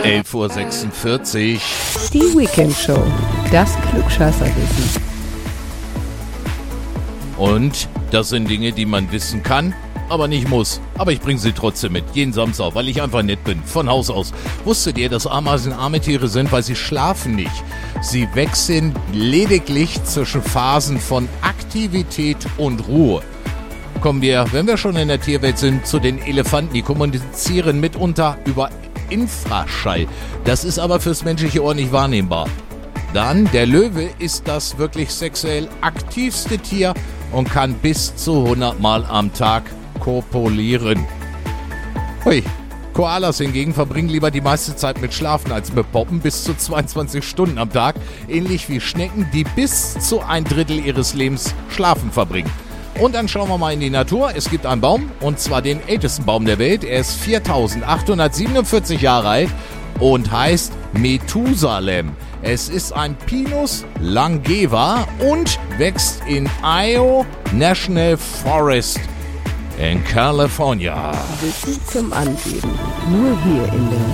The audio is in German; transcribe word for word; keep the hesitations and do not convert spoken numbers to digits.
elf Uhr sechsundvierzig. Die Weekend Show. Das Klugscheißerwissen. Und das sind Dinge, die man wissen kann, aber nicht muss. Aber ich bringe sie trotzdem mit, jeden Samstag, weil ich einfach nett bin, von Haus aus. Wusstet ihr, dass Ameisen arme Tiere sind, weil sie schlafen nicht? Sie wechseln lediglich zwischen Phasen von Aktivität und Ruhe. Kommen wir, wenn wir schon in der Tierwelt sind, zu den Elefanten. Die kommunizieren mitunter über Infraschall. Das ist aber fürs menschliche Ohr nicht wahrnehmbar. Dann, der Löwe ist das wirklich sexuell aktivste Tier und kann bis zu hundert Mal am Tag kopulieren. Hui. Koalas hingegen verbringen lieber die meiste Zeit mit Schlafen als mit Poppen, bis zu zweiundzwanzig Stunden am Tag, ähnlich wie Schnecken, die bis zu ein Drittel ihres Lebens schlafen verbringen. Und dann schauen wir mal in die Natur. Es gibt einen Baum, und zwar den ältesten Baum der Welt. Er ist viertausendachthundertsiebenundvierzig Jahre alt und heißt Methusalem. Es ist ein Pinus langeva und wächst in Iowa National Forest in California. Wissen zum Angeben. Nur hier in der